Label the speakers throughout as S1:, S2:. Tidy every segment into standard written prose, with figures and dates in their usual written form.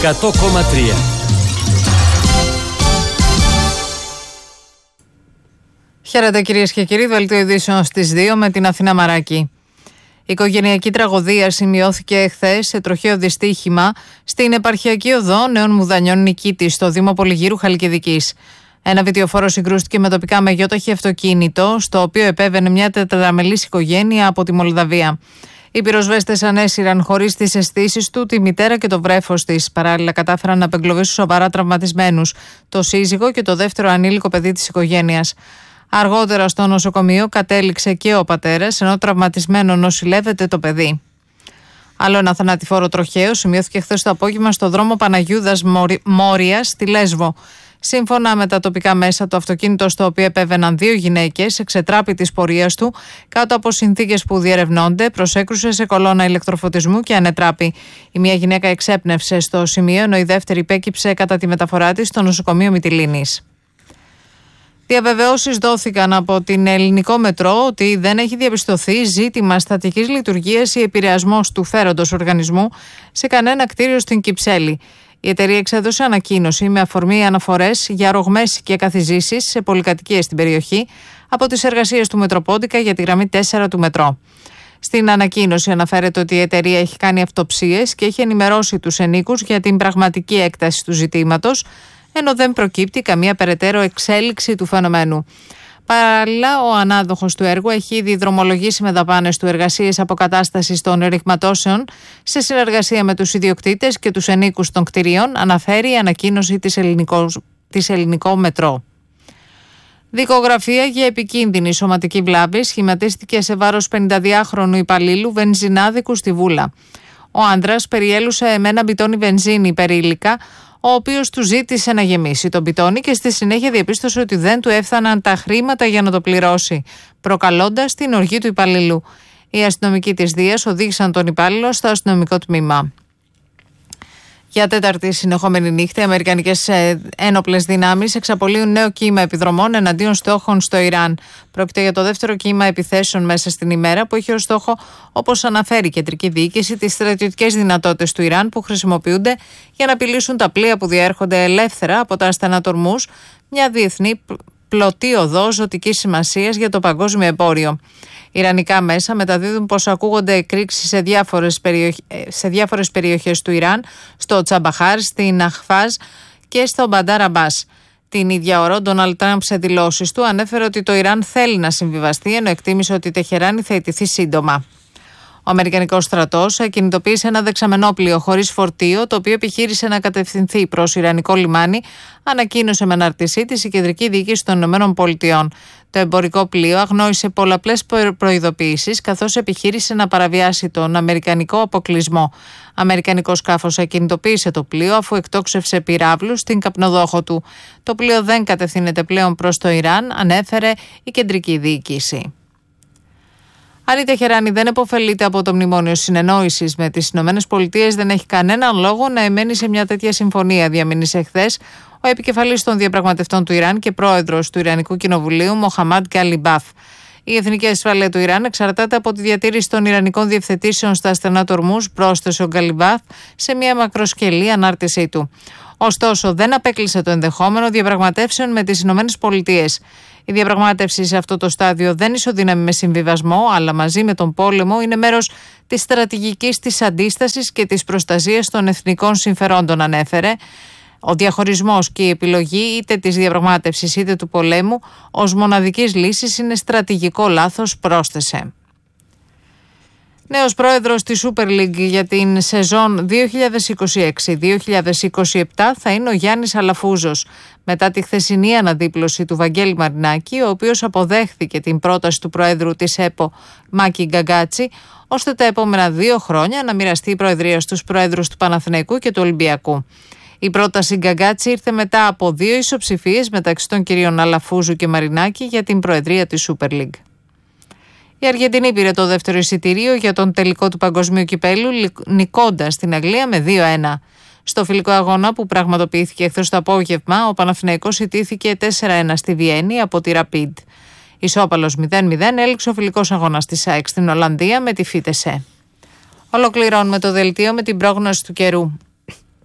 S1: 100,3.
S2: Χαίρετε κυρίες και κύριοι, δελτίο ειδήσεων στις 2 με την Αθηνά Μαράκη. Η οικογενειακή τραγωδία σημειώθηκε χθες σε τροχαίο δυστύχημα στην επαρχιακή οδό Νέων Μουδανιών Νικήτης, στο Δήμο Πολυγύρου Χαλκιδικής. Ένα βιτιοφόρο συγκρούστηκε με τοπικά μεγιόταχη αυτοκίνητο, στο οποίο επέβαινε μια τετραμελής οικογένεια από τη Μολδαβία. Οι πυροσβέστες ανέσυραν χωρίς τις αισθήσεις του τη μητέρα και το βρέφος της. Παράλληλα, κατάφεραν να απεγκλωβίσουν σοβαρά τραυματισμένους, το σύζυγο και το δεύτερο ανήλικο παιδί της οικογένειας. Αργότερα στο νοσοκομείο κατέληξε και ο πατέρας, ενώ τραυματισμένο νοσηλεύεται το παιδί. Άλλο ένα θανατηφόρο τροχαίο σημειώθηκε χθες το απόγευμα στο δρόμο Παναγιούδας Μόριας στη Λέσβο. Σύμφωνα με τα τοπικά μέσα, το αυτοκίνητο στο οποίο επέβαιναν δύο γυναίκες εξετράπη της πορείας του κάτω από συνθήκες που διερευνώνται, προσέκρουσε σε κολόνα ηλεκτροφωτισμού και ανετράπη. Η μία γυναίκα εξέπνευσε στο σημείο, ενώ η δεύτερη υπέκυψε κατά τη μεταφορά της στο νοσοκομείο Μυτιλήνης. Διαβεβαιώσεις δόθηκαν από την Ελληνικό Μετρό ότι δεν έχει διαπιστωθεί ζήτημα στατικής λειτουργίας ή επηρεασμός του φέροντος οργανισμού σε κανένα κτίριο στην Κυψέλη. Η εταιρεία εξέδωσε ανακοίνωση με αφορμή αναφορές για ρογμές και καθιζήσεις σε πολυκατοικίες στην περιοχή από τις εργασίες του Μετροπόντικα για τη γραμμή 4 του Μετρό. Στην ανακοίνωση αναφέρεται ότι η εταιρεία έχει κάνει αυτοψίες και έχει ενημερώσει τους ενοίκους για την πραγματική έκταση του ζητήματος, ενώ δεν προκύπτει καμία περαιτέρω εξέλιξη του φαινομένου. Παράλληλα, ο ανάδοχος του έργου έχει ήδη δρομολογήσει με δαπάνες του εργασίες αποκατάστασης των ρηγματώσεων σε συνεργασία με τους ιδιοκτήτες και τους ενοίκους των κτηρίων, αναφέρει η ανακοίνωση της Ελληνικό Μετρό. Δικογραφία για επικίνδυνη σωματική βλάβη σχηματίστηκε σε βάρος 52χρονου υπαλλήλου βενζινάδικου στη Βούλα. Ο άντρας περιέλουσε με ένα μπιτόνι βενζίνη υπερήλικα, ο οποίος του ζήτησε να γεμίσει τον μπιτόνι και στη συνέχεια διαπίστωσε ότι δεν του έφταναν τα χρήματα για να το πληρώσει, προκαλώντας την οργή του υπαλλήλου. Οι αστυνομικοί της Δίας οδήγησαν τον υπάλληλο στο αστυνομικό τμήμα. Για τέταρτη συνεχόμενη νύχτα, οι αμερικανικές ένοπλες δυνάμεις εξαπολύουν νέο κύμα επιδρομών εναντίον στόχων στο Ιράν. Πρόκειται για το δεύτερο κύμα επιθέσεων μέσα στην ημέρα, που έχει ως στόχο, όπως αναφέρει η κεντρική διοίκηση, τις στρατιωτικές δυνατότητες του Ιράν που χρησιμοποιούνται για να απειλήσουν τα πλοία που διέρχονται ελεύθερα από τα στενά ορμούς, μια διεθνή πλωτή οδό ζωτικής σημασίας για το παγκόσμιο εμπόριο. Ιρανικά μέσα μεταδίδουν πως ακούγονται εκρήξεις σε διάφορες περιοχές του Ιράν, στο Τσαμπαχάρ, στην Αχφάζ και στο Μπαντάρ Αμπάς. Την ίδια ώρα, ο Ντόναλντ Τραμπ σε δηλώσεις του ανέφερε ότι το Ιράν θέλει να συμβιβαστεί, ενώ εκτίμησε ότι η Τεχεράνη θα ιτηθεί σύντομα. Ο Αμερικανικός στρατός κινητοποίησε ένα δεξαμενόπλοιο χωρίς φορτίο, το οποίο επιχείρησε να κατευθυνθεί προς Ιρανικό λιμάνι, ανακοίνωσε με ανάρτησή της η κεντρική διοίκηση των ΗΠΑ. Το εμπορικό πλοίο αγνόησε πολλαπλές προειδοποιήσεις, καθώς επιχείρησε να παραβιάσει τον αμερικανικό αποκλεισμό. Αμερικανικό σκάφος ακινητοποίησε το πλοίο αφού εκτόξευσε πυράβλους στην καπνοδόχο του. Το πλοίο δεν κατευθύνεται πλέον προς το Ιράν, ανέφερε η κεντρική διοίκηση. Αν η Τεχεράνη δεν επωφελείται από το μνημόνιο συνεννόησης με τις ΗΠΑ, δεν έχει κανέναν λόγο να εμένει σε μια τέτοια συμφωνία, διαμήνυσε χθες ο επικεφαλής των διαπραγματευτών του Ιράν και πρόεδρος του Ιρανικού Κοινοβουλίου, Μοχαμάντ Γκαλιμπάφ. Η εθνική ασφάλεια του Ιράν εξαρτάται από τη διατήρηση των ιρανικών διευθετήσεων στα στενά ορμούς, πρόσθεσε ο Γκαλιμπάφ σε μια μακροσκελή ανάρτησή του. Ωστόσο, δεν απέκλεισε το ενδεχόμενο διαπραγματεύσεων με τις ΗΠΑ. Η διαπραγμάτευση σε αυτό το στάδιο δεν ισοδυναμεί με συμβιβασμό, αλλά μαζί με τον πόλεμο είναι μέρος της στρατηγικής της αντίστασης και της προστασίας των εθνικών συμφερόντων, ανέφερε. Ο διαχωρισμός και η επιλογή είτε της διαπραγμάτευσης είτε του πολέμου ως μοναδικής λύσης είναι στρατηγικό λάθος, πρόσθεσε. Νέος πρόεδρος της Super League για την σεζόν 2026-2027 θα είναι ο Γιάννης Αλαφούζος. Μετά τη χθεσινή αναδίπλωση του Βαγγέλη Μαρινάκη, ο οποίος αποδέχθηκε την πρόταση του Προέδρου της ΕΠΟ Μάκη Γκαγκάτση, ώστε τα επόμενα 2 χρόνια να μοιραστεί η Προεδρία στους Προέδρους του Παναθηναϊκού και του Ολυμπιακού. Η πρόταση Γκαγκάτση ήρθε μετά από 2 ισοψηφίες μεταξύ των κυρίων Αλαφούζου και Μαρινάκη για την Προεδρία της Super League. Η Αργεντινή πήρε το δεύτερο εισιτήριο για τον τελικό του Παγκοσμίου Κυπέλλου, νικώντας την Αγγλία με 2-1. Στο φιλικό αγώνα που πραγματοποιήθηκε χθες το απόγευμα, ο Παναθηναϊκός ιτήθηκε 4-1 στη Βιέννη από τη Rapid. Ισόπαλος 0-0 έληξε ο φιλικός αγώνας της ΑΕΚ στην Ολλανδία με τη Φίτεσε. Ολοκληρώνουμε το δελτίο με την πρόγνωση του καιρού.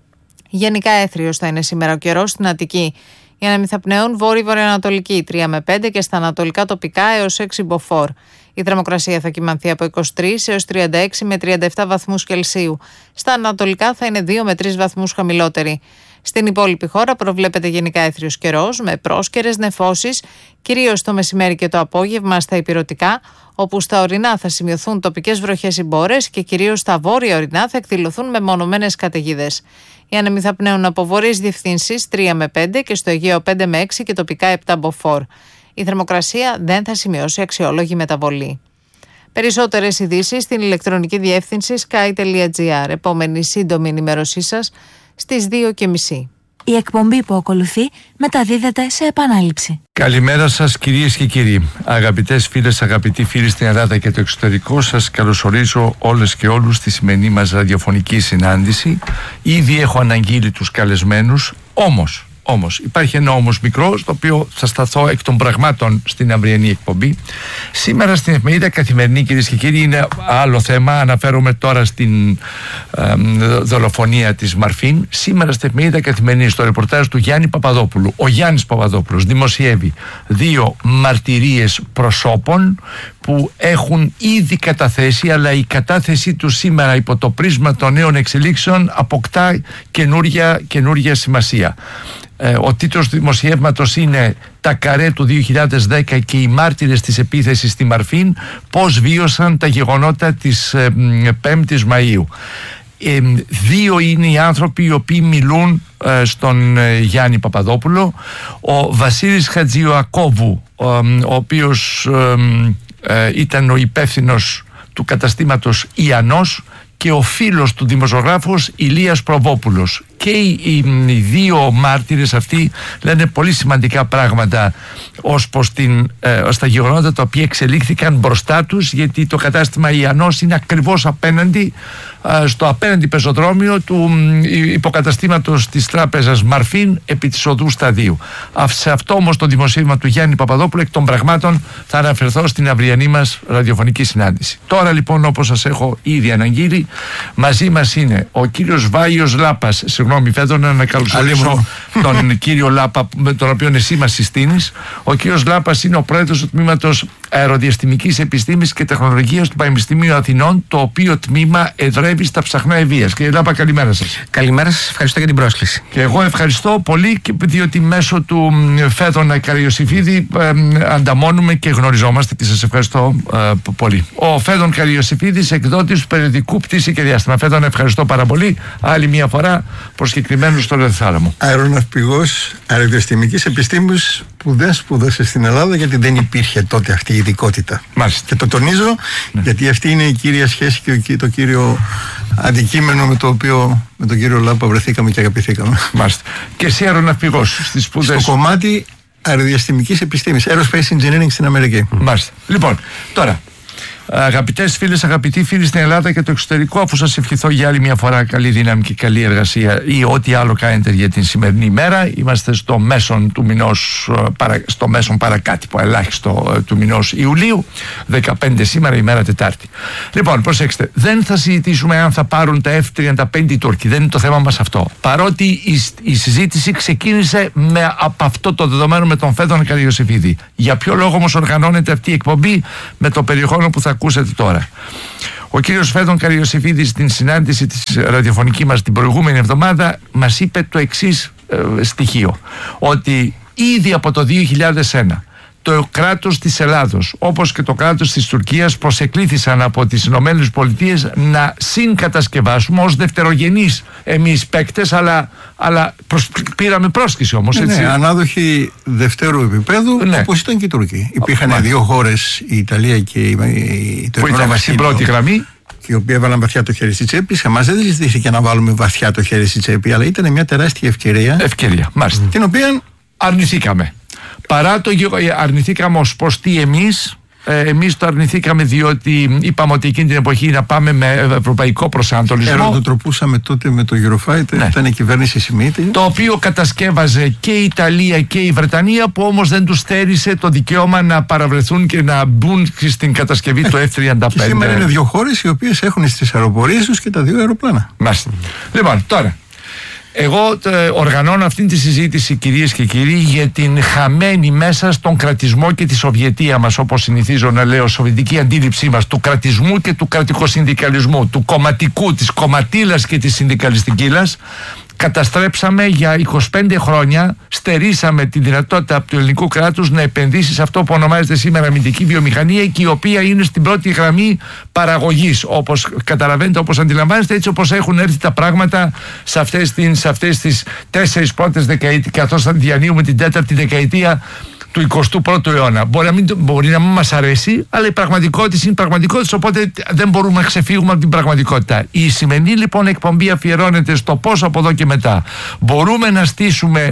S2: Γενικά έθριος θα είναι σήμερα ο καιρός στην Αττική. Οι άνεμοι θα πνέουν βόρειο-βορειοανατολική 3 με 5 και στα ανατολικά τοπικά έως 6 μποφόρ. Η θερμοκρασία θα κυμανθεί από 23 έως 36 με 37 βαθμούς Κελσίου. Στα ανατολικά θα είναι 2 με 3 βαθμούς χαμηλότερη. Στην υπόλοιπη χώρα προβλέπεται γενικά έθριος καιρός με πρόσκαιρες νεφώσεις, κυρίως το μεσημέρι και το απόγευμα στα ηπειρωτικά, όπου στα ορεινά θα σημειωθούν τοπικές βροχές ή μπόρες και κυρίως στα βόρεια ορεινά θα εκδηλωθούν μεμονωμένες καταιγίδες. Οι άνεμοι θα πνέουν από βορειές διευθύνσεις 3 με 5 και στο Αιγαίο 5 με 6 και τοπικά 7 μποφόρ. Η θερμοκρασία δεν θα σημειώσει αξιόλογη μεταβολή. Περισσότερες ειδήσεις στην ηλεκτρονική διεύθυνση sky.gr. Επόμενη σύντομη ενημέρωσή σας στις 2:30.
S1: Η εκπομπή που ακολουθεί μεταδίδεται σε επανάληψη.
S3: Καλημέρα σας κυρίες και κύριοι. Αγαπητές φίλες, αγαπητοί φίλοι στην Ελλάδα και το εξωτερικό, σας καλωσορίζω όλες και όλους στη σημερινή μας ραδιοφωνική συνάντηση. Ήδη έχω αναγγείλει τους καλεσμένους, όμως υπάρχει ένα όμως μικρό, στο οποίο θα σταθώ εκ των πραγμάτων στην αυριανή εκπομπή. Σήμερα στην εφημερίδα Καθημερινή, κυρίες και κύριοι, είναι άλλο θέμα. Αναφέρομαι τώρα στην δολοφονία της Μαρφίν. Σήμερα στην εφημερίδα Καθημερινή, στο ρεπορτάζ του Γιάννη Παπαδόπουλου, ο Γιάννης Παπαδόπουλος δημοσιεύει 2 μαρτυρίες προσώπων που έχουν ήδη καταθέσει, αλλά η κατάθεσή τους σήμερα υπό το πρίσμα των νέων εξελίξεων αποκτά καινούρια σημασία. Ο τίτλος του δημοσιεύματος είναι «Τα καρέ του 2010 και οι μάρτυρες της επίθεσης στη Μαρφίν, πώς βίωσαν τα γεγονότα της 5ης Μαΐου». 2 είναι οι άνθρωποι οι οποίοι μιλούν στον Γιάννη Παπαδόπουλο. Ο Βασίλης Χατζιωακώβου, ο οποίος ήταν ο υπεύθυνος του καταστήματος Ιαννός, και ο φίλος του δημοσιογράφος Ηλίας Προβόπουλος. Και οι 2 μάρτυρες αυτοί λένε πολύ σημαντικά πράγματα ως προς στα γεγονότα τα οποία εξελίχθηκαν μπροστά τους, γιατί το κατάστημα Ιαννός είναι ακριβώς απέναντι, στο απέναντι πεζοδρόμιο του υποκαταστήματος της τράπεζας Μαρφίν επί της οδού Σταδίου. Σε αυτό όμως το δημοσίευμα του Γιάννη Παπαδόπουλου εκ των πραγμάτων θα αναφερθώ στην αυριανή μας ραδιοφωνική συνάντηση. Τώρα λοιπόν, όπως σας έχω ήδη αναγγείλει, μαζί μας είναι ο κύριος Βάιος Λάπας. Συγγνώμη Φέδωνα, να καλωσορίσω τον κύριο Λάπα, με τον οποίο εσύ μας συστήνεις. Ο κύριος Λάπας είναι ο πρόεδρος του τμήματος Αεροδιαστημικής Επιστήμης και Τεχνολογίας του Πανεπιστημίου Αθηνών, το οποίο τμήμα εδρεύει στα Ψαχνά Ευβοίας. Κύριε Λάπα, καλημέρα σας.
S4: Καλημέρα σας, ευχαριστώ για την πρόσκληση.
S3: Και εγώ ευχαριστώ πολύ, διότι μέσω του Φέδωνα Καριοσηφίδη ανταμώνουμε και γνωριζόμαστε, και σας ευχαριστώ πολύ. Ο Φέδων Καριοσηφίδης, εκδότης του περιοδικού Πτήση και Διάστημα. Φέδωνα, ευχαριστώ πάρα πολύ. Άλλη μια φορά προσκεκλημένους στο Ρεθάλαμο.
S5: Αεροναυπηγός αεροδιαστημικής επιστήμης που δεν σπούδασε στην Ελλάδα, γιατί δεν υπήρχε τότε αυτή η ειδικότητα.
S3: Μάλιστα.
S5: Και το τονίζω, γιατί αυτή είναι η κύρια σχέση και το κύριο αντικείμενο με το οποίο με τον κύριο Λάπα βρεθήκαμε και αγαπηθήκαμε.
S3: Μάλιστα. Και εσύ αεροναυπηγός στις σπουδές.
S5: Στο κομμάτι αεροδιαστημικής επιστήμης, Aerospace Engineering στην Αμερική.
S3: Μάλιστα. Λοιπόν, τώρα, αγαπητές φίλες, αγαπητοί φίλοι στην Ελλάδα και το εξωτερικό, αφού σας ευχηθώ για άλλη μια φορά καλή δύναμη και καλή εργασία ή ό,τι άλλο κάνετε για την σημερινή ημέρα, είμαστε στο μέσον του μηνός, στο μέσον παρακάτυπο ελάχιστο του μηνός Ιουλίου, 15 σήμερα, ημέρα Τετάρτη. Λοιπόν, προσέξτε, δεν θα συζητήσουμε αν θα πάρουν τα F-35 οι Τούρκοι, δεν είναι το θέμα μας αυτό. Παρότι η συζήτηση ξεκίνησε από αυτό το δεδομένο με τον Φέδωνα Καριοσηφίδη. Για ποιο λόγο όμως οργανώνεται αυτή η εκπομπή με το περιεχόμενο που θα ακούσετε τώρα. Ο κύριος Φέδων Καριοσηφίδης στην συνάντηση της ραδιοφωνική μας την προηγούμενη εβδομάδα μας είπε το εξής στοιχείο, ότι ήδη από το 2001 το κράτος της Ελλάδος όπως και το κράτος της Τουρκίας προσεκλήθησαν από τις Ηνωμένες Πολιτείες να συγκατασκευάσουμε ως δευτερογενείς εμείς παίκτες, αλλά πήραμε πρόσκληση όμως, έτσι.
S5: Ναι, ανάδοχοι δευτέρου επίπεδου,
S3: ναι,
S5: όπως ήταν και οι Τούρκοι. Υπήρχαν 2 χώρες, η Ιταλία και η
S3: που ήταν στην πρώτη γραμμή,
S5: οι οποίοι έβαλαν βαθιά το χέρι στη τσέπη. Σε εμάς δεν ζητήθηκε να βάλουμε βαθιά το χέρι στη τσέπη, αλλά ήταν μια τεράστια ευκαιρία,
S3: μάλιστα,
S5: την οποία
S3: αρνηθήκαμε. Παρά το αρνηθήκαμε ως προς τι εμείς το αρνηθήκαμε διότι είπαμε ότι εκείνη την εποχή να πάμε με ευρωπαϊκό προσανατολισμό.
S5: Ερωτοτροπούσαμε τότε με το Eurofighter,
S3: ναι,
S5: ήταν η κυβέρνηση Σιμίτη,
S3: το οποίο κατασκεύαζε και η Ιταλία και η Βρετανία, που όμως δεν τους στέρισε το δικαίωμα να παραβρεθούν και να μπουν στην κατασκευή του F-35.
S5: Και σήμερα είναι 2 χώρες οι οποίες έχουν στις αεροπορίες τους και τα 2 αεροπλάνα.
S3: Μάλιστα. Λοιπόν, τώρα Εγώ οργανώνω αυτή τη συζήτηση, κυρίες και κύριοι, για την χαμένη μέσα στον κρατισμό και τη Σοβιετία μας, όπως συνηθίζω να λέω, σοβιετική αντίληψή μας του κρατισμού και του κρατικοσυνδικαλισμού, του κομματικού, της κομματίλας και της συνδικαλιστικήλας. Καταστρέψαμε για 25 χρόνια, στερήσαμε τη δυνατότητα του ελληνικού κράτους να επενδύσει σε αυτό που ονομάζεται σήμερα αμυντική βιομηχανία και η οποία είναι στην πρώτη γραμμή παραγωγής, όπως καταλαβαίνετε, όπως αντιλαμβάνεστε, έτσι όπως έχουν έρθει τα πράγματα σε αυτές τις 4 πρώτες δεκαετίες, καθώς θα διανύουμε την 4η δεκαετία του 21ου αιώνα. Μπορεί να μην μας αρέσει, αλλά η πραγματικότητα είναι πραγματικότητα, οπότε δεν μπορούμε να ξεφύγουμε από την πραγματικότητα. Η σημερινή λοιπόν εκπομπή αφιερώνεται στο πώς από εδώ και μετά μπορούμε να στήσουμε,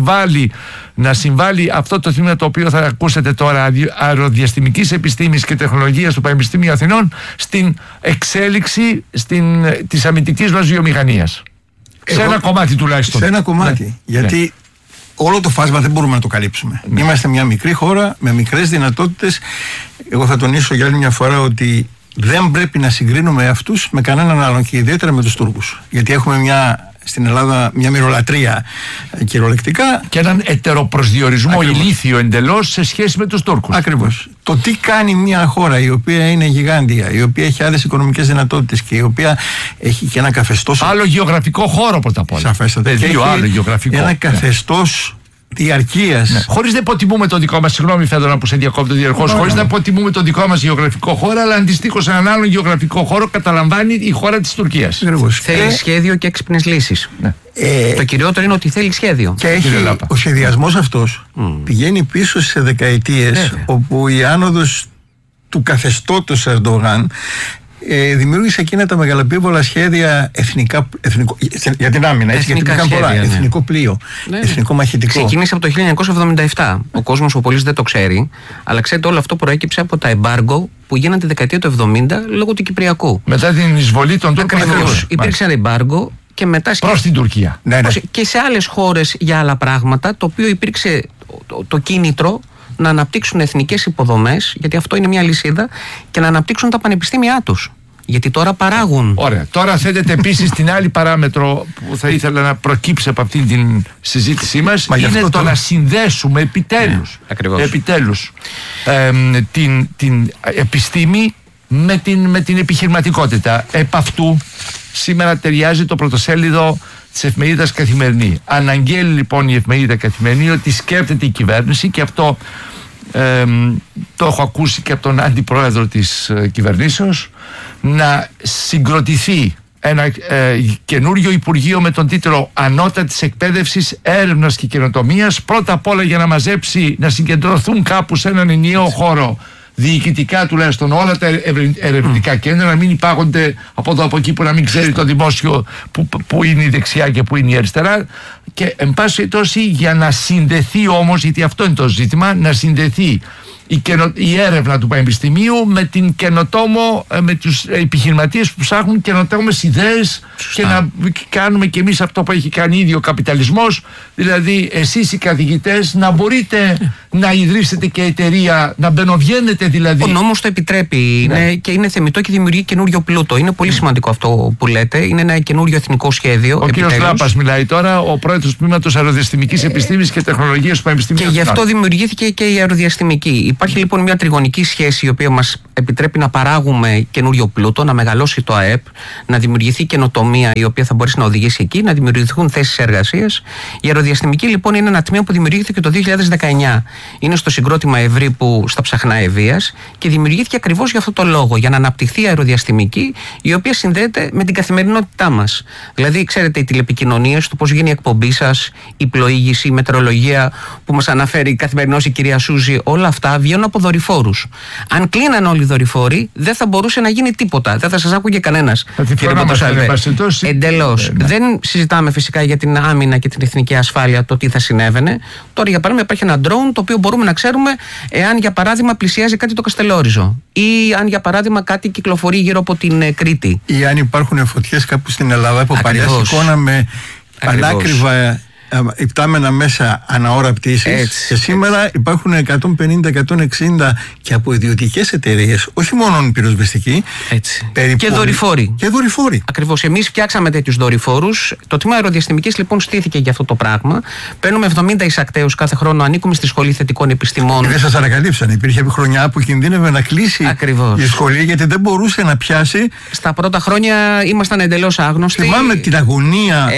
S3: να συμβάλλει αυτό το τμήμα το οποίο θα ακούσετε τώρα, αεροδιαστημικής επιστήμης και τεχνολογίας του Πανεπιστημίου Αθηνών, στην εξέλιξη της αμυντικής μας βιομηχανίας. Σε ένα κομμάτι τουλάχιστον.
S5: Σε ένα κομμάτι.
S3: Ναι.
S5: Γιατί
S3: ναι.
S5: Όλο το φάσμα δεν μπορούμε να το καλύψουμε.
S3: Ναι.
S5: Είμαστε μια μικρή χώρα με μικρές δυνατότητες. Εγώ θα τονίσω για άλλη μια φορά ότι δεν πρέπει να συγκρίνουμε αυτούς με κανέναν άλλον και ιδιαίτερα με τους Τούρκους. Γιατί έχουμε στην Ελλάδα μια μυρολατρεία κυριολεκτικά.
S3: Και έναν ετεροπροσδιορισμό ηλίθιο εντελώς σε σχέση με τους Τούρκους.
S5: Ακριβώς. Το τι κάνει μια χώρα η οποία είναι γιγάντια, η οποία έχει άλλες οικονομικές δυνατότητες και η οποία έχει και ένα καθεστώς.
S3: Άλλο γεωγραφικό χώρο πρώτα απ' όλα.
S5: Σαφέστατα.
S3: Άλλο γεωγραφικό.
S5: Ένα καθεστώς διαρκείας.
S3: Ναι. Χωρίς να υποτιμούμε το δικό μας, συγγνώμη Φέδωνα που σε διακόπτω διαρκώς, χωρίς να υποτιμούμε το δικό μας γεωγραφικό χώρο, αλλά αντιστοίχως έναν άλλον γεωγραφικό χώρο καταλαμβάνει η χώρα της Τουρκίας.
S4: Θέλει σχέδιο και έξυπνες λύσεις. Ναι. Το κυριότερο είναι ότι θέλει σχέδιο.
S5: Και ο σχεδιασμός αυτός πηγαίνει πίσω σε δεκαετίες όπου η άνοδος του καθεστώτος Ερντογάν δημιούργησε εκείνα τα μεγαλοπίβολα σχέδια για την άμυνα, γιατί υπήρχαν πολλά. Ναι. Εθνικό πλοίο, εθνικό μαχητικό.
S4: Ξεκίνησε από το 1977. Ο κόσμος, ο πολίτης δεν το ξέρει, αλλά ξέρετε, όλο αυτό προέκυψε από τα εμπάργκο που γίνανε τη δεκαετία του 70 λόγω του Κυπριακού.
S3: Μετά την εισβολή των Τούρκων.
S4: Υπήρξε ένα εμπάργκο και μετά.
S3: Προς την Τουρκία.
S5: Ναι.
S4: Και σε άλλες χώρες για άλλα πράγματα, το οποίο υπήρξε το κίνητρο να αναπτύξουν εθνικές υποδομές, γιατί αυτό είναι μια λυσίδα, και να αναπτύξουν τα πανεπιστήμια τους. Γιατί τώρα παράγουν.
S3: Ωραία. Τώρα θέτεται επίσης την άλλη παράμετρο που θα ήθελα να προκύψει από αυτήν την συζήτησή μας. Είναι το να συνδέσουμε επιτέλους την επιστήμη με την επιχειρηματικότητα. Επ' αυτού σήμερα ταιριάζει το πρωτοσέλιδο της εφημερίδας Καθημερινή. Αναγγέλει λοιπόν η εφημερίδα Καθημερινή ότι σκέφτεται η κυβέρνηση, και αυτό το έχω ακούσει και από τον αντιπρόεδρο της κυβερνήσεως, να συγκροτηθεί ένα καινούριο Υπουργείο με τον τίτλο Ανώτατης Εκπαίδευσης, Έρευνας και Καινοτομίας, πρώτα απ' όλα για να μαζέψει, να συγκεντρωθούν κάπου σε έναν ενιαίο χώρο, διοικητικά τουλάχιστον, όλα τα ερευνητικά κέντρα, να μην υπάγονται από εδώ από εκεί, που να μην ξέρει το δημόσιο που είναι η δεξιά και που είναι η αριστερά. Και εν πάση περιπτώσει, για να συνδεθεί όμως, γιατί αυτό είναι το ζήτημα, να συνδεθεί η έρευνα του Πανεπιστημίου με την καινοτόμο, με τους επιχειρηματίες που ψάχνουν καινοτόμες ιδέες. Σωστά. Και να κάνουμε κι εμείς αυτό που έχει κάνει ήδη ο καπιταλισμός, δηλαδή εσείς οι καθηγητές να μπορείτε να ιδρύσετε και εταιρεία, να μπαινοβγαίνετε δηλαδή. Ο
S4: νόμος το επιτρέπει, και είναι θεμιτό και δημιουργεί καινούριο πλούτο. Είναι πολύ σημαντικό αυτό που λέτε. Είναι ένα καινούριο εθνικό σχέδιο.
S3: Ο κ. Λάπας μιλάει τώρα, ο πρόεδρος του Τμήματος Αεροδιαστημικής Επιστήμης και Τεχνολογίας του Πανεπιστημίου.
S4: Και γι' αυτό δημιουργήθηκε και η αεροδιαστημική. Υπάρχει λοιπόν μια τριγωνική σχέση η οποία μας επιτρέπει να παράγουμε καινούριο πλούτο, να μεγαλώσει το ΑΕΠ, να δημιουργηθεί καινοτομία η οποία θα μπορέσει να οδηγήσει εκεί, να δημιουργηθούν θέσεις εργασίας. Η αεροδιαστημική λοιπόν είναι ένα τμήμα που δημιουργήθηκε το 2019. Είναι στο συγκρότημα Ευρύπου στα Ψαχνά Ευβοίας και δημιουργήθηκε ακριβώς για αυτό το λόγο, για να αναπτυχθεί η αεροδιαστημική, η οποία συνδέεται με την καθημερινότητά μας. Δηλαδή, ξέρετε, οι τηλεπικοινωνίες, το πώς γίνει η εκπομπή σας, η πλοήγηση, η μετεωρολογία που μας αναφέρει καθημερινώς η κυρία Σούζη, όλα αυτά βγαίνουν από δορυφόρους. Αν κλείναν όλοι οι δορυφόροι, δεν θα μπορούσε να γίνει τίποτα. Δεν θα σας άκουγε κανένας. Εντελώς. Δεν συζητάμε φυσικά για την άμυνα και την εθνική ασφάλεια, το τι θα συνέβαινε. Τώρα, για παράδειγμα, υπάρχει ένα drone το οποίο μπορούμε να ξέρουμε εάν, για παράδειγμα, πλησιάζει κάτι το Καστελόριζο ή αν, για παράδειγμα, κάτι κυκλοφορεί γύρω από την Κρήτη.
S5: Ή αν υπάρχουν φωτιές κάπου στην Ελλάδα που παλιά σηκώναμε πανάκριβα υπτάμενα μέσα ανά ώρα πτήσης, και σήμερα υπάρχουν 150-160 και από ιδιωτικές εταιρείες, όχι μόνο πυροσβεστικοί,
S4: και δορυφόροι.
S5: Ακριβώς.
S4: Εμείς φτιάξαμε τέτοιους δορυφόρους. Το τμήμα αεροδιαστημικής λοιπόν στήθηκε για αυτό το πράγμα. Παίρνουμε 70 εισακτέους κάθε χρόνο, ανήκουμε στη Σχολή Θετικών Επιστημών.
S5: Και δεν σας ανακαλύψαν. Υπήρχε χρονιά που κινδύνευε να κλείσει η σχολή γιατί δεν μπορούσε να πιάσει.
S4: Στα πρώτα χρόνια ήμασταν εντελώς άγνωστοι.
S5: Θυμάμαι την αγωνία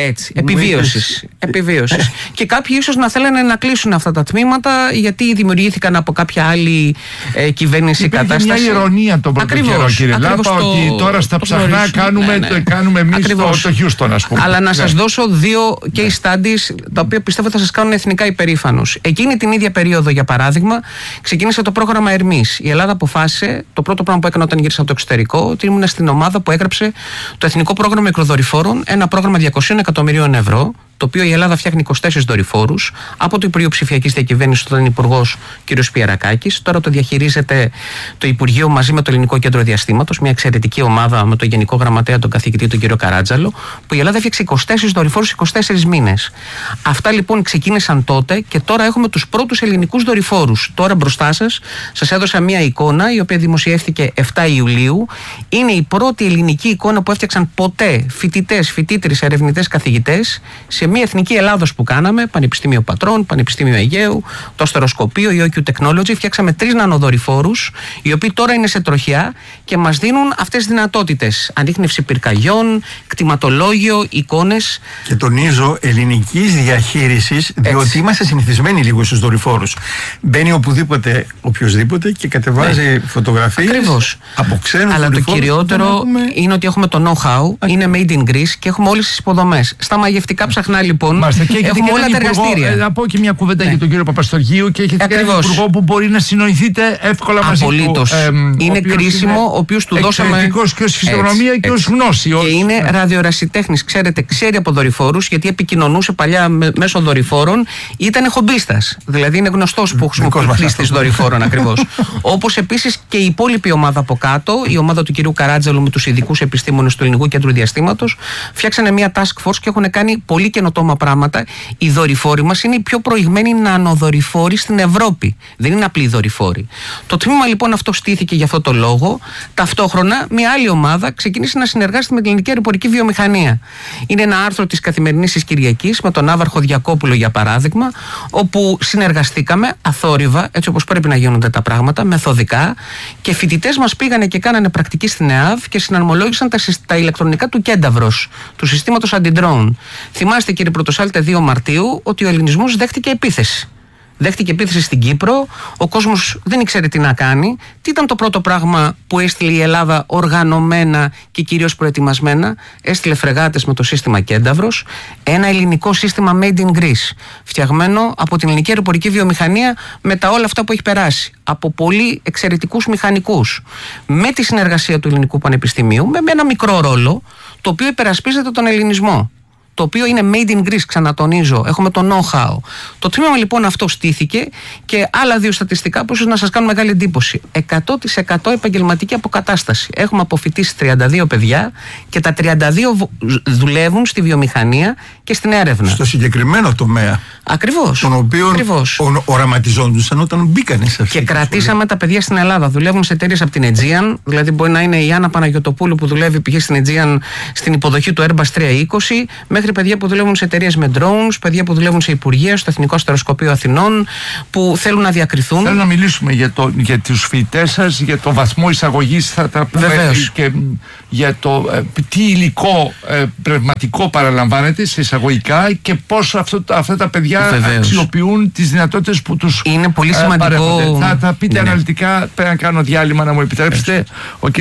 S4: επιβίωσης. Και κάποιοι ίσως να θέλανε να κλείσουν αυτά τα τμήματα γιατί δημιουργήθηκαν από κάποια άλλη κυβέρνηση κατάσταση.
S3: Υπήρχε μια ηρωνία τον πρώτο καιρό, κύριε Λάπα, ότι τώρα στα ψαχνά κάνουμε εμείς το Houston, ας πούμε.
S4: Αλλά να σας δώσω 2 case studies τα οποία πιστεύω θα σας κάνουν εθνικά υπερήφανους. Εκείνη την ίδια περίοδο, για παράδειγμα, ξεκίνησε το πρόγραμμα Ερμής. Η Ελλάδα αποφάσισε, το πρώτο πράγμα που έκανε όταν γύρισα από το εξωτερικό, ότι ήμουν στην ομάδα που έγραψε το Εθνικό Πρόγραμμα Μικροδορυφόρων, ένα πρόγραμμα 200 εκατομμυρίων ευρώ, το οποίο η Ελλάδα φτιάχνει 24 δορυφόρους από το Υπουργείο Ψηφιακής Διακυβέρνησης, όταν υπουργός κ. Πιερακάκης. Τώρα το διαχειρίζεται το Υπουργείο μαζί με το Ελληνικό Κέντρο Διαστήματος, μια εξαιρετική ομάδα με τον Γενικό Γραμματέα, τον καθηγητή, τον κ. Καράτζαλο, που η Ελλάδα έφτιαξε 24 δορυφόρους 24 μήνες. Αυτά λοιπόν ξεκίνησαν τότε και τώρα έχουμε τους πρώτους ελληνικούς δορυφόρους. Τώρα μπροστά σας έδωσα μια εικόνα η οποία δημοσιεύτηκε 7 Ιουλίου. Είναι η πρώτη ελληνική εικόνα που έφτιαξαν ποτέ φοιτητές, φοιτήτρες, ερευνητές, καθηγητές σε μια εθνική Ελλάδος που κάναμε, Πανεπιστήμιο Πατρών, Πανεπιστήμιο Αιγαίου, το Αστεροσκοπείο, η OQ Technology. Φτιάξαμε 3 νανοδορυφόρους, οι οποίοι τώρα είναι σε τροχιά και μας δίνουν αυτές τις δυνατότητες. Ανίχνευση πυρκαγιών, κτηματολόγιο, εικόνες.
S5: Και τονίζω ελληνικής διαχείρισης, διότι είμαστε συνηθισμένοι λίγο στους δορυφόρους. Μπαίνει οπουδήποτε, οποιοδήποτε και κατεβάζει φωτογραφίες.
S4: Ακριβώς.
S5: Από ξένους.
S4: Αλλά το κυριότερο είναι ότι έχουμε το know-how, είναι made in Greece και έχουμε όλες τις υποδομές. Στα μαγευτικά ψαχνά λοιπόν έχουμε όλα τα εργαστήρια.
S3: Να πω και μια κουβέντα για τον κύριο Παπαστοργίου και έχετε έναν υπουργό που μπορεί να συνοηθείτε εύκολα μαζί του.
S4: Απολύτως. Είναι κρίσιμο, ο οποίος του δώσαμε.
S3: Εξαιρετικός και ως φυσιογνωμία και ως γνώση.
S4: Και είναι ραδιοερασιτέχνης, ξέρετε, ξέρει από δορυφόρους, γιατί επικοινωνούσε παλιά μέσω δορυφόρων. Ήταν χομπίστας. Δηλαδή είναι γνωστός που χρησιμοποιεί χρήστης δορυφόρων ακριβώς. Όπως επίσης και η υπόλοιπη ομάδα από κάτω, η ομάδα του κυρίου Καράτζαλου με τους ειδικούς επιστήμονες του Ελληνικού Κέντρου Διαστήματος, φτιάξανε μια task force και έχουν κάνει πολύ καινοτόμα πράγματα. Οι δορυφόροι μας είναι οι πιο προηγμένοι νανοδορυφόροι στην Ευρώπη. Δεν είναι απλοί δορυφόροι. Το τμήμα λοιπόν αυτό στήθηκε για αυτό το λόγο. Ταυτόχρονα, μια άλλη ομάδα ξεκίνησε να συνεργάζεται με την ελληνική αεροπορική βιομηχανία. Είναι ένα άρθρο της Καθημερινής της Κυριακής με τον Ναύαρχο Διακόπουλο, για παράδειγμα, όπου συνεργαστήκαμε αθόρυβα, έτσι όπως πρέπει να γίνονται τα πράγματα, μεθοδικά, και φοιτητές μας πήγανε και κάνανε πρακτική στην ΕΑΒ και συναρμολόγησαν τα ηλεκτρονικά του Κένταυρος, του συστήματος αντι-drone. Θυμάστε, κύριε Πρωτοσάλτε, 2 Μαρτίου ότι ο ελληνισμός δέχτηκε επίθεση. Δέχτηκε επίθεση στην Κύπρο, ο κόσμος δεν ήξερε τι να κάνει. Τι ήταν το πρώτο πράγμα που έστειλε η Ελλάδα οργανωμένα και κυρίως προετοιμασμένα? Έστειλε φρεγάτες με το σύστημα Κένταυρος, ένα ελληνικό σύστημα made in Greece, φτιαγμένο από την ελληνική αεροπορική βιομηχανία με τα όλα αυτά που έχει περάσει, από πολύ εξαιρετικούς μηχανικούς, με τη συνεργασία του Ελληνικού Πανεπιστημίου, με ένα μικρό ρόλο, το οποίο υπερασπίζεται τον ελληνισμό, το οποίο είναι made in Greece, ξανατονίζω. Έχουμε το know-how. Το τμήμα λοιπόν αυτό στήθηκε και άλλα 2 στατιστικά που ίσως να σας κάνουν μεγάλη εντύπωση. 100% επαγγελματική αποκατάσταση. Έχουμε αποφοιτήσει 32 παιδιά και τα 32 δουλεύουν στη βιομηχανία και στην έρευνα.
S5: Στο συγκεκριμένο τομέα.
S4: Ακριβώς.
S5: Τον οποίο οραματιζόντουσαν όταν μπήκανε σε αυτή.
S4: Και κρατήσαμε τα παιδιά στην Ελλάδα. Δουλεύουν σε εταιρείες από την Aegean. Δηλαδή, μπορεί να είναι η Άννα Παναγιωτοπούλου που δουλεύει π.χ. στην Aegean στην υποδοχή του Airbus 320, μέχρι παιδιά που δουλεύουν σε εταιρείες με drones, παιδιά που δουλεύουν σε υπουργεία, στο Εθνικό Αστεροσκοπείο Αθηνών, που θέλουν να διακριθούν.
S3: Θέλω να μιλήσουμε για τους φοιτητές σας, για το βαθμό εισαγωγής, θα τα πούμε, και για το τι υλικό πνευματικό παραλαμβάνεται σε εισαγωγικά και πώς αυτά τα παιδιά αξιοποιούν τις δυνατότητες που τους
S4: είναι πολύ σημαντικό.
S3: Θα τα πείτε αναλυτικά, πρέπει να κάνω διάλειμμα, να μου επιτρέψετε.